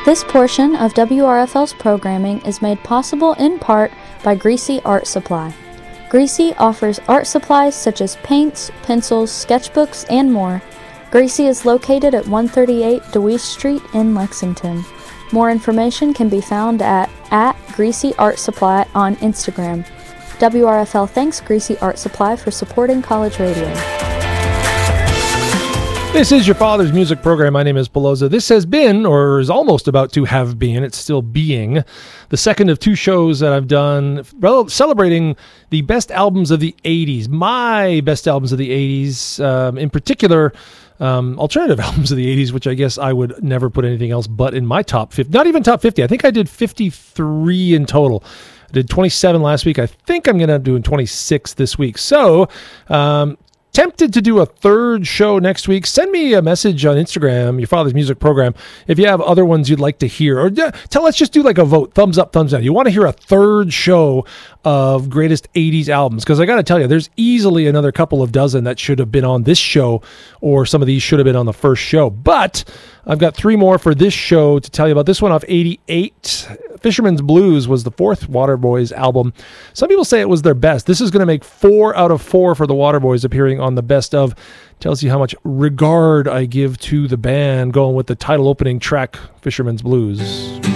This portion of WRFL's programming is made possible in part by Greasy Art Supply. Greasy offers art supplies such as paints, pencils, sketchbooks, and more. Greasy is located at 138 DeWeese Street in Lexington. More information can be found at Greasy Art Supply on Instagram. WRFL thanks Greasy Art Supply for supporting college radio. This is your father's music program. My name is Peloza. This has been, or is almost about to have been, it's still being, the second of two shows that I've done celebrating the best albums of the 80s. My best albums of the 80s, in particular, alternative albums of the 80s, which I guess I would never put anything else but in my top 50. Not even top 50. I think I did 53 in total. I did 27 last week. I think I'm going to do 26 this week. So, tempted to do a third show next week. Send me a message on Instagram, your father's music program, if you have other ones you'd like to hear. Or let's just do like a vote, thumbs up, thumbs down. You want to hear a third show of greatest 80s albums? Because I got to tell you, there's easily another couple of dozen that should have been on this show, or some of these should have been on the first show. But I've got three more for this show to tell you about. This one off 88. Fisherman's Blues was the fourth Waterboys album. Some people say it was their best. This is going to make 4 out of 4 for the Waterboys appearing on the best of. Tells you how much regard I give to the band, going with the title opening track, Fisherman's Blues.